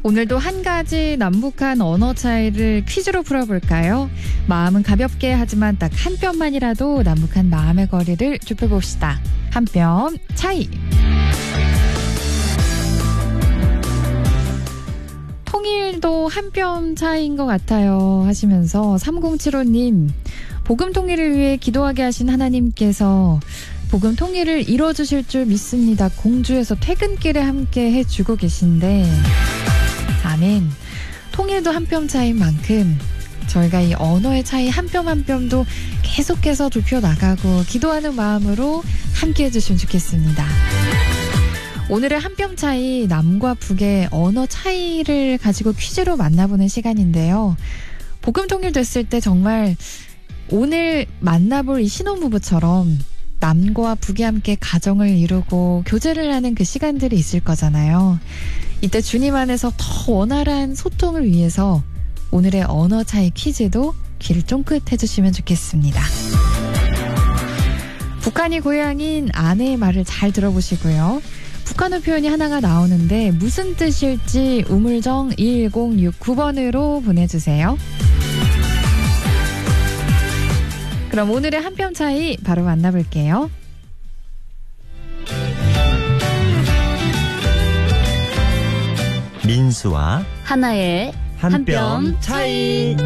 오늘도 한 가지 남북한 언어 차이를 퀴즈로 풀어볼까요? 마음은 가볍게 하지만 딱 한 뼘만이라도 남북한 마음의 거리를 좁혀봅시다. 한 뼘 차이. 통일도 한 뼘 차이인 것 같아요 하시면서 3075님, 복음 통일을 위해 기도하게 하신 하나님께서 복음 통일을 이뤄주실 줄 믿습니다. 공주에서 퇴근길에 함께 해주고 계신데 아멘. 통일도 한 뼘 차이인 만큼 저희가 이 언어의 차이 한 뼘 한 뼘도 계속해서 좁혀나가고 기도하는 마음으로 함께 해주시면 좋겠습니다. 오늘의 한 뼘 차이, 남과 북의 언어 차이를 가지고 퀴즈로 만나보는 시간인데요. 복음 통일됐을 때 정말 오늘 만나볼 이 신혼부부처럼 남과 북이 함께 가정을 이루고 교제를 하는 그 시간들이 있을 거잖아요. 이때 주님 안에서 더 원활한 소통을 위해서 오늘의 언어 차이 퀴즈도 귀를 쫑긋 해주시면 좋겠습니다. 북한이 고향인 아내의 말을 잘 들어보시고요. 북한어 표현이 하나가 나오는데 무슨 뜻일지 우물정 1069번으로 보내주세요. 그럼 오늘의 한 뼘 차이 바로 만나볼게요. 민수와 하나의 한 뼘 차이.